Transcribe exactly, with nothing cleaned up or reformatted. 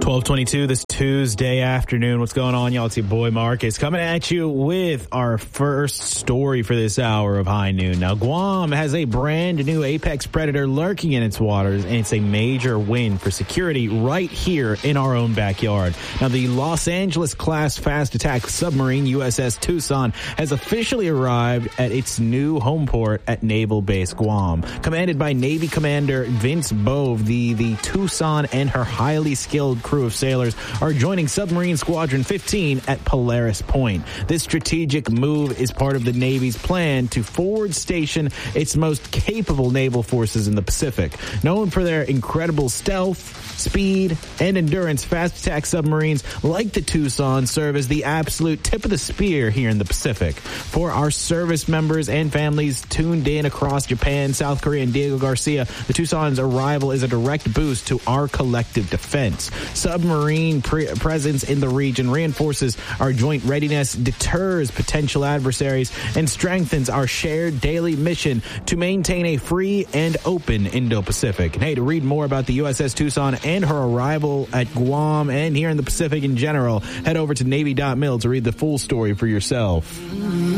twelve twenty-two this Tuesday afternoon. What's going on, y'all? It's your boy Marcus coming at you with our first story for this hour of High Noon. Now, Guam has a brand new apex predator lurking in its waters, and it's a major win for security right here in our own backyard. Now, the Los Angeles-class fast attack submarine U S S Tucson has officially arrived at its new home port at Naval Base Guam. Commanded by Navy Commander Vince Bove, the, the Tucson and her highly skilled crew of sailors are joining Submarine Squadron fifteen at Polaris Point. This strategic move is part of the Navy's plan to forward station its most capable naval forces in the Pacific. Known for their incredible stealth, speed, and endurance, fast attack submarines like the Tucson serve as the absolute tip of the spear here in the Pacific. For our service members and families tuned in across Japan, South Korea, and Diego Garcia, the Tucson's arrival is a direct boost to our collective defense. Submarine pre- presence in the region reinforces our joint readiness, deters potential adversaries, and strengthens our shared daily mission to maintain a free and open Indo-Pacific. And hey, to read more about the U S S Tucson and her arrival at Guam and here in the Pacific in general, head over to Navy dot mil to read the full story for yourself.